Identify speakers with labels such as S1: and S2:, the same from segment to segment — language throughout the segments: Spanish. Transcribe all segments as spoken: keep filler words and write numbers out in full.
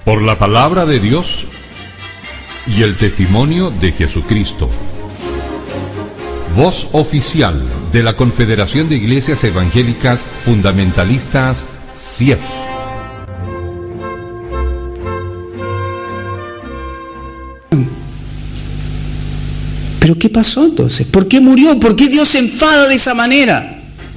S1: Por la palabra de Dios y el testimonio de Jesucristo. Voz oficial de la Confederación de Iglesias Evangélicas Fundamentalistas, C I E F.
S2: ¿Pero qué pasó entonces? ¿Por qué murió? ¿Por qué Dios se enfada de esa manera?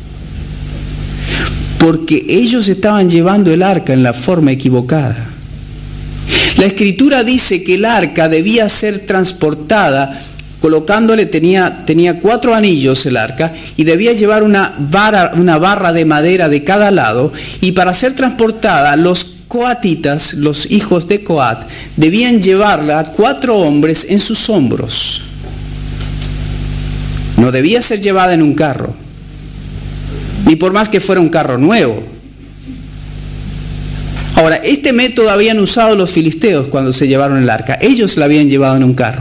S2: Porque ellos estaban llevando el arca en la forma equivocada. La Escritura dice que el arca debía ser transportada, colocándole, tenía, tenía cuatro anillos el arca, y debía llevar una, vara, una barra de madera de cada lado, y para ser transportada, los coatitas, los hijos de Coat, debían llevarla cuatro hombres en sus hombros. No debía ser llevada en un carro, ni por más que fuera un carro nuevo. Ahora, este método habían usado los filisteos cuando se llevaron el arca. Ellos la habían llevado en un carro.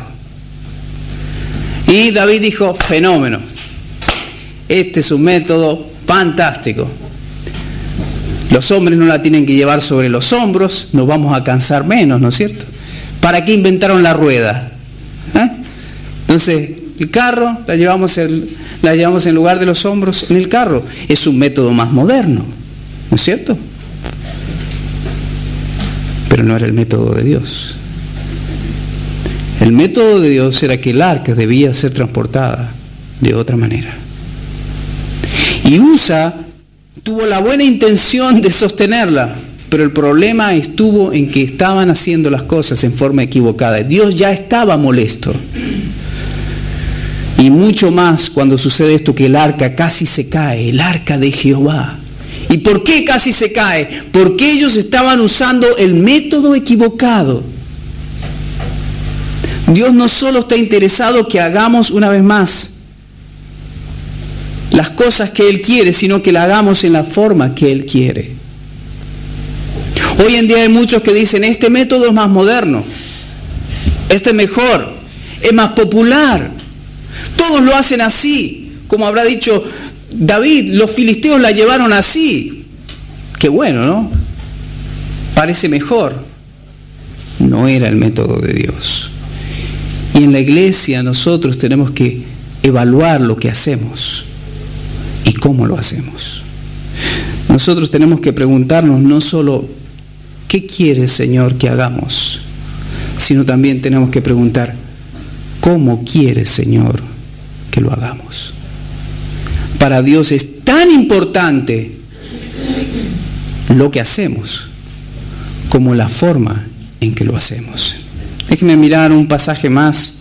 S2: Y David dijo, fenómeno, este es un método fantástico. Los hombres no la tienen que llevar sobre los hombros, nos vamos a cansar menos, ¿no es cierto? ¿Para qué inventaron la rueda? ¿Eh? Entonces, el carro, la llevamos, el, la llevamos en lugar de los hombros en el carro. Es un método más moderno, ¿no es cierto? Pero no era el método de Dios. El método de Dios era que el arca debía ser transportada de otra manera. Y Usa tuvo la buena intención de sostenerla, pero el problema estuvo en que estaban haciendo las cosas en forma equivocada. Dios ya estaba molesto. Y mucho más cuando sucede esto, que el arca casi se cae, el arca de Jehová. ¿Y por qué casi se cae? Porque ellos estaban usando el método equivocado. Dios no solo está interesado que hagamos una vez más las cosas que Él quiere, sino que la hagamos en la forma que Él quiere. Hoy en día hay muchos que dicen, este método es más moderno, este es mejor, es más popular. Todos lo hacen así, como habrá dicho David, los filisteos la llevaron así. Qué bueno, ¿no? Parece mejor. No era el método de Dios. Y en la iglesia nosotros tenemos que evaluar lo que hacemos y cómo lo hacemos. Nosotros tenemos que preguntarnos no solo ¿qué quiere, Señor, que hagamos?, sino también tenemos que preguntar ¿cómo quiere, Señor, que lo hagamos? Para Dios es tan importante lo que hacemos como la forma en que lo hacemos. Déjenme mirar un pasaje más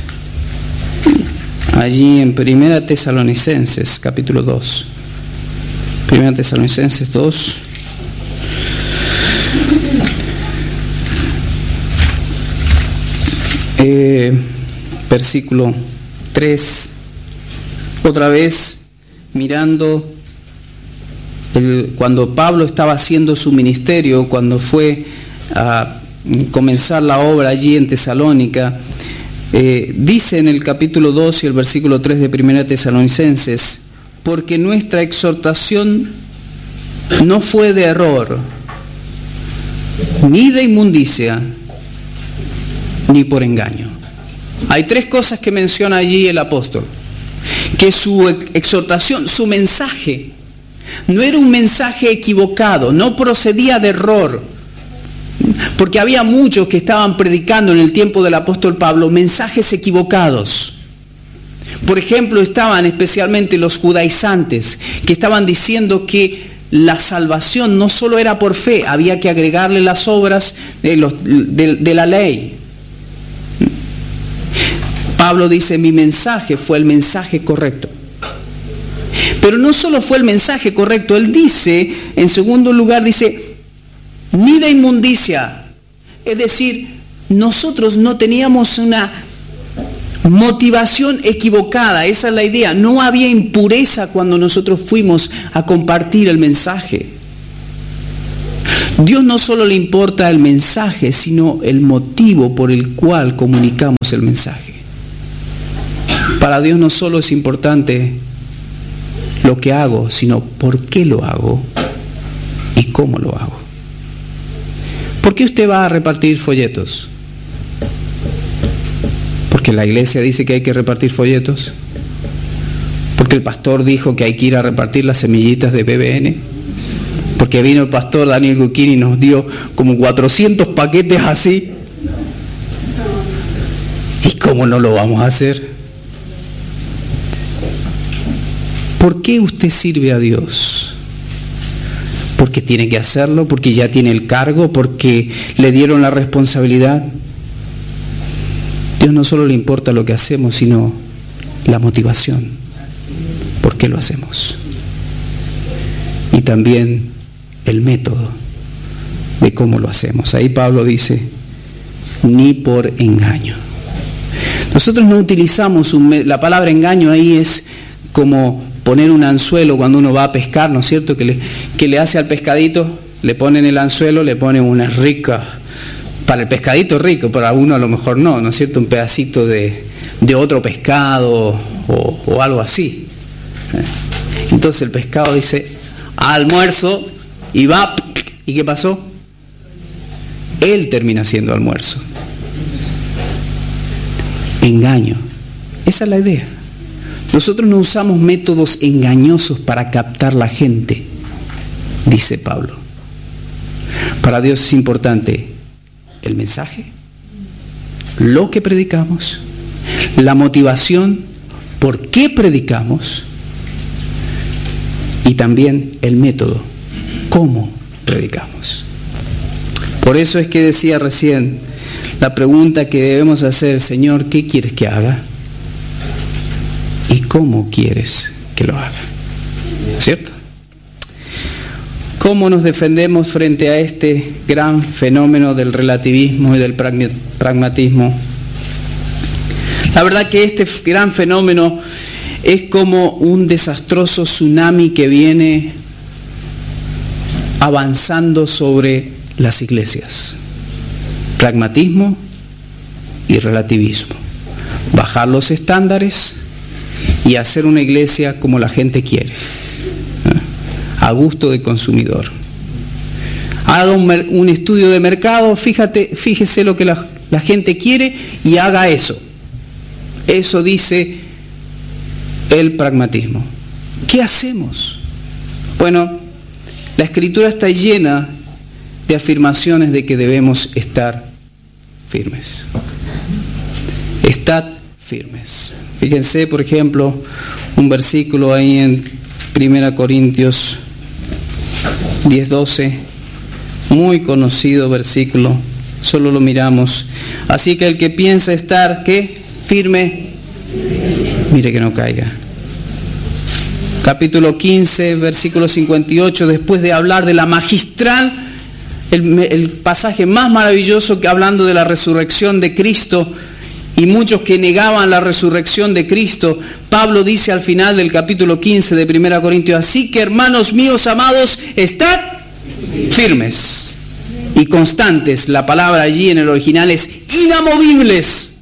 S2: allí en Primera Tesalonicenses, capítulo dos. Primera Tesalonicenses dos. Eh, versículo tres. Otra vez mirando el, cuando Pablo estaba haciendo su ministerio, cuando fue a comenzar la obra allí en Tesalónica, eh, dice en el capítulo dos y el versículo tres de Primera Tesalonicenses, porque nuestra exhortación no fue de error, ni de inmundicia, ni por engaño. Hay tres cosas que menciona allí el apóstol. Que su exhortación, su mensaje, no era un mensaje equivocado, no procedía de error, porque había muchos que estaban predicando en el tiempo del apóstol Pablo mensajes equivocados. Por ejemplo, estaban especialmente los judaizantes, que estaban diciendo que la salvación no solo era por fe, había que agregarle las obras de, los, de, de la ley. Pablo dice, mi mensaje fue el mensaje correcto. Pero no solo fue el mensaje correcto, él dice, en segundo lugar, dice, ni de inmundicia. Es decir, nosotros no teníamos una motivación equivocada, esa es la idea. No había impureza cuando nosotros fuimos a compartir el mensaje. Dios no solo le importa el mensaje, sino el motivo por el cual comunicamos el mensaje. Para Dios no solo es importante lo que hago, sino por qué lo hago y cómo lo hago. ¿Por qué usted va a repartir folletos? ¿Porque la iglesia dice que hay que repartir folletos? ¿Porque el pastor dijo que hay que ir a repartir las semillitas de B B N? ¿Porque vino el pastor Daniel Guquín y nos dio como cuatrocientos paquetes así? ¿Y cómo no lo vamos a hacer? ¿Por qué usted sirve a Dios? ¿Porque tiene que hacerlo? ¿Porque ya tiene el cargo? ¿Porque le dieron la responsabilidad? Dios no solo le importa lo que hacemos, sino la motivación. ¿Por qué lo hacemos? Y también el método de cómo lo hacemos. Ahí Pablo dice, ni por engaño. Nosotros no utilizamos un, la palabra engaño ahí es como poner un anzuelo cuando uno va a pescar, ¿no es cierto? Que le, que le hace al pescadito, le ponen el anzuelo, le ponen unas ricas, para el pescadito rico, para uno a lo mejor no, ¿no es cierto? Un pedacito de, de otro pescado o, o algo así. Entonces el pescado dice, almuerzo, y va, ¿y qué pasó? Él termina siendo almuerzo. Engaño. Esa es la idea. Nosotros no usamos métodos engañosos para captar la gente, dice Pablo. Para Dios es importante el mensaje, lo que predicamos, la motivación, por qué predicamos, y también el método, cómo predicamos. Por eso es que decía recién, la pregunta que debemos hacer, Señor, ¿qué quieres que haga? ¿Y cómo quieres que lo haga? ¿Cierto? ¿Cómo nos defendemos frente a este gran fenómeno del relativismo y del pragmatismo? La verdad que este gran fenómeno es como un desastroso tsunami que viene avanzando sobre las iglesias. Pragmatismo y relativismo. Bajar los estándares y hacer una iglesia como la gente quiere, ¿eh? A gusto del consumidor. Haga un, un estudio de mercado, fíjate, fíjese lo que la, la gente quiere y haga eso. Eso dice el pragmatismo. ¿Qué hacemos? Bueno, la Escritura está llena de afirmaciones de que debemos estar firmes. Estad firmes. Fíjense, por ejemplo, un versículo ahí en primera Corintios diez doce, muy conocido versículo, solo lo miramos. Así que el que piensa estar, ¿qué? Firme, mire que no caiga. Capítulo quince, versículo cincuenta y ocho, después de hablar de la magistral, el, el pasaje más maravilloso que hablando de la resurrección de Cristo, y muchos que negaban la resurrección de Cristo, Pablo dice al final del capítulo quince de primera Corintios, así que hermanos míos amados, estad firmes y constantes. La palabra allí en el original es inamovibles,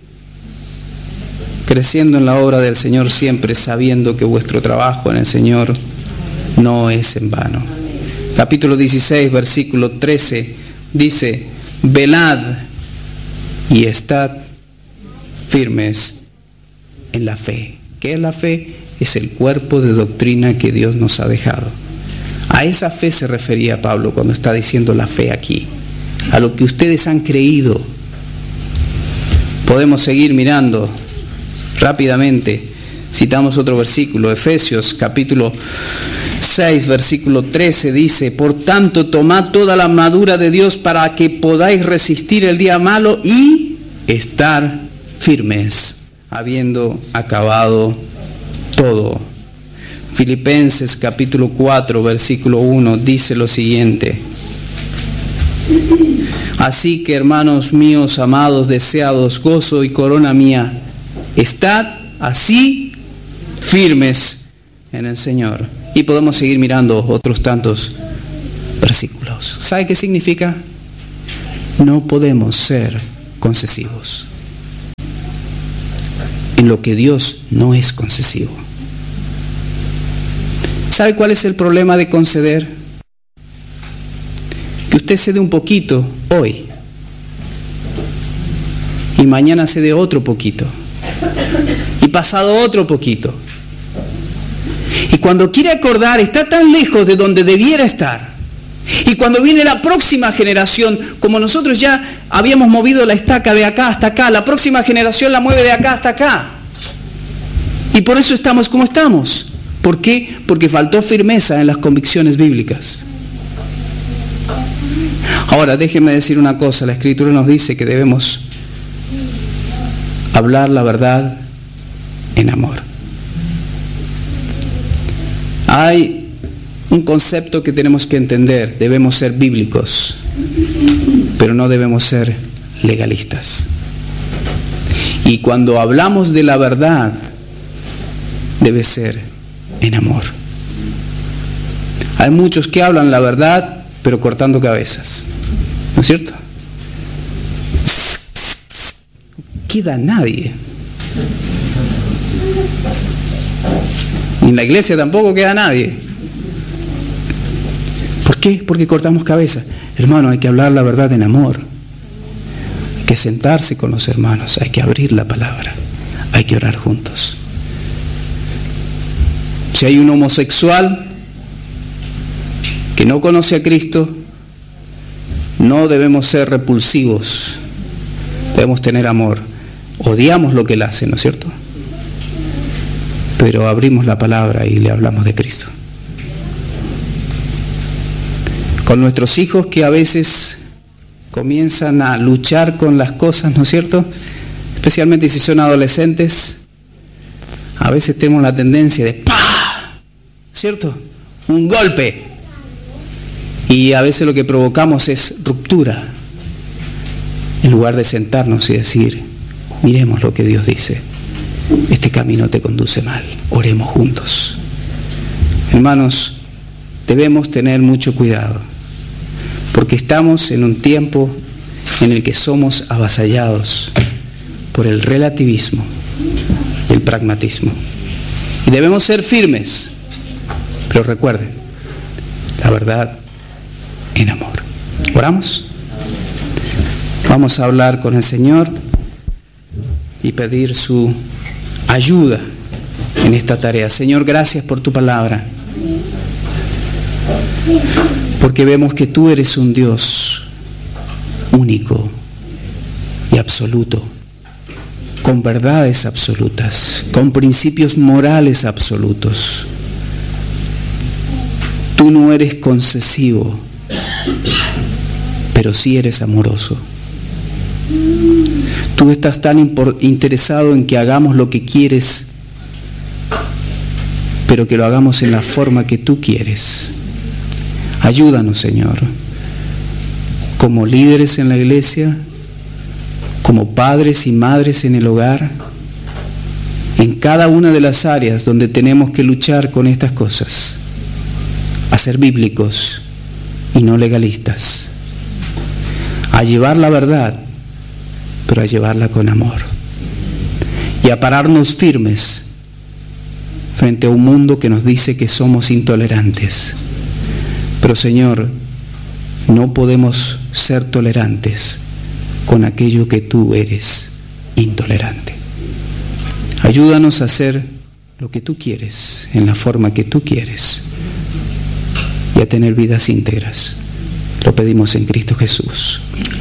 S2: creciendo en la obra del Señor siempre, sabiendo que vuestro trabajo en el Señor no es en vano. Capítulo dieciséis, versículo trece, dice, velad y estad firmes en la fe. ¿Qué es la fe? Es el cuerpo de doctrina que Dios nos ha dejado. A esa fe se refería Pablo cuando está diciendo la fe aquí, a lo que ustedes han creído. Podemos seguir mirando rápidamente. Citamos otro versículo, Efesios capítulo seis, versículo trece, dice, por tanto, tomad toda la armadura de Dios para que podáis resistir el día malo y estar firmes, habiendo acabado todo. Filipenses capítulo cuatro, versículo uno, dice lo siguiente, así que hermanos míos, amados, deseados, gozo y corona mía, estad así firmes en el Señor. Y podemos seguir mirando otros tantos versículos. ¿Sabe qué significa? No podemos ser concesivos en lo que Dios no es concesivo. ¿Sabe cuál es el problema de conceder? Que usted se dé un poquito hoy y mañana se dé otro poquito y pasado otro poquito. Y cuando quiere acordar, está tan lejos de donde debiera estar. Y cuando viene la próxima generación, como nosotros ya habíamos movido la estaca de acá hasta acá, la próxima generación la mueve de acá hasta acá. Y por eso estamos como estamos. ¿Por qué? Porque faltó firmeza en las convicciones bíblicas. Ahora, déjenme decir una cosa. La Escritura nos dice que debemos hablar la verdad en amor. Hay un concepto que tenemos que entender. Debemos ser bíblicos, pero no debemos ser legalistas. Y cuando hablamos de la verdad, debe ser en amor. Hay muchos que hablan la verdad, pero cortando cabezas. ¿No es cierto? No queda nadie. Y en la iglesia tampoco queda nadie. ¿Por qué? Porque cortamos cabeza. Hermano, hay que hablar la verdad en amor. Hay que sentarse con los hermanos. Hay que abrir la palabra. Hay que orar juntos. Si hay un homosexual que no conoce a Cristo, no debemos ser repulsivos. Debemos tener amor. Odiamos lo que él hace, ¿no es cierto? Pero abrimos la palabra y le hablamos de Cristo. Con nuestros hijos que a veces comienzan a luchar con las cosas, ¿no es cierto? Especialmente si son adolescentes, a veces tenemos la tendencia de ¡pah! ¿Cierto? Un golpe. Y a veces lo que provocamos es ruptura. En lugar de sentarnos y decir, miremos lo que Dios dice. Este camino te conduce mal. Oremos juntos. Hermanos, debemos tener mucho cuidado, porque estamos en un tiempo en el que somos avasallados por el relativismo y el pragmatismo. Y debemos ser firmes, pero recuerden, la verdad en amor. ¿Oramos? Vamos a hablar con el Señor y pedir su ayuda en esta tarea. Señor, gracias por tu palabra, porque vemos que tú eres un Dios único y absoluto, con verdades absolutas, con principios morales absolutos. Tú no eres concesivo, pero sí eres amoroso. Tú estás tan interesado en que hagamos lo que quieres, pero que lo hagamos en la forma que tú quieres. Ayúdanos, Señor, como líderes en la iglesia, como padres y madres en el hogar, en cada una de las áreas donde tenemos que luchar con estas cosas, a ser bíblicos y no legalistas, a llevar la verdad, pero a llevarla con amor, y a pararnos firmes frente a un mundo que nos dice que somos intolerantes. Pero, Señor, no podemos ser tolerantes con aquello que tú eres intolerante. Ayúdanos a hacer lo que tú quieres, en la forma que tú quieres, y a tener vidas íntegras. Lo pedimos en Cristo Jesús.